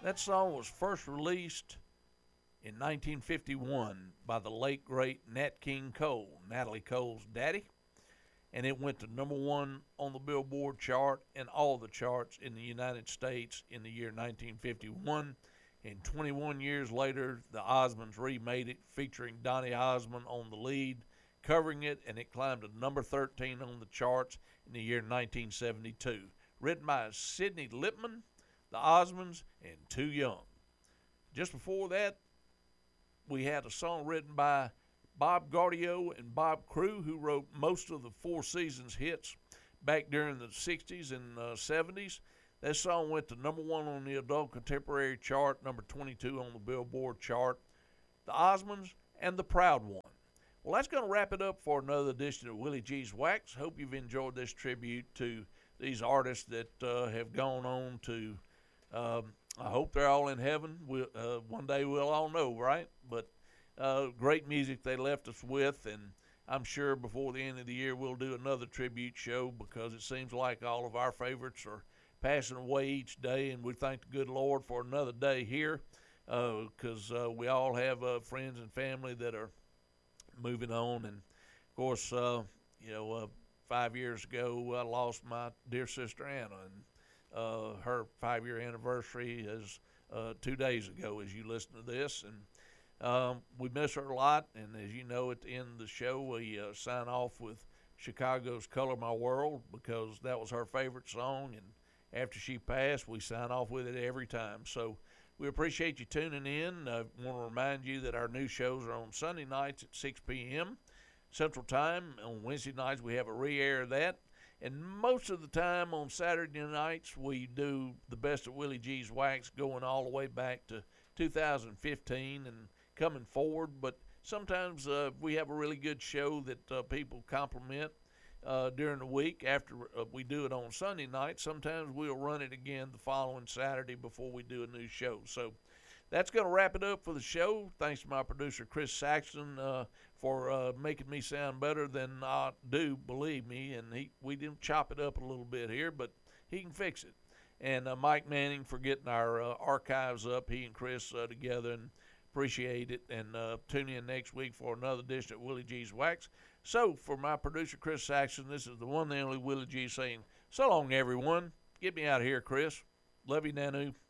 That song was first released in 1951 by the late great Nat King Cole, Natalie Cole's daddy, and it went to number one on the Billboard chart and all the charts in the United States in the year 1951. And 21 years later, the Osmonds remade it, featuring Donny Osmond on the lead, covering it, and it climbed to number 13 on the charts in the year 1972. Written by Sidney Lipman, the Osmonds, and Too Young. Just before that, we had a song written by Bob Gaudio and Bob Crew, who wrote most of the Four Seasons hits back during the 60s and 70s. That song went to number one on the adult contemporary chart, number 22 on the Billboard chart. The Osmonds and the Proud One. Well, that's going to wrap it up for another edition of Willie G's Wax. Hope you've enjoyed this tribute to these artists that have gone on to, I hope they're all in heaven. One day we'll all know, right? But great music they left us with, and I'm sure before the end of the year we'll do another tribute show, because it seems like all of our favorites are passing away each day, and we thank the good Lord for another day here, because we all have friends and family that are moving on. And of course, 5 years ago I lost my dear sister Anna, and her 5-year anniversary is 2 days ago as you listen to this, and we miss her a lot. And as you know, at the end of the show we sign off with Chicago's Color My World, because that was her favorite song, and after she passed we sign off with it every time. So we appreciate you tuning in. I want to remind you that our new shows are on Sunday nights at 6 p.m. Central Time. On Wednesday nights we have a re-air of that. And most of the time on Saturday nights we do the best of Willie G's Wax, going all the way back to 2015 and coming forward. But sometimes we have a really good show that people compliment during the week after we do it on Sunday night. Sometimes we'll run it again the following Saturday before we do a new show. So that's going to wrap it up for the show. Thanks to my producer Chris Saxton for making me sound better than I do, believe me. And we didn't chop it up a little bit here, but he can fix it. And Mike Manning for getting our archives up, he and Chris together, and appreciate it. And tune in next week for another edition of Willie G's Wax. So, for my producer, Chris Saxon, this is the one and only Willie G saying, so long, everyone. Get me out of here, Chris. Love you, Nanu.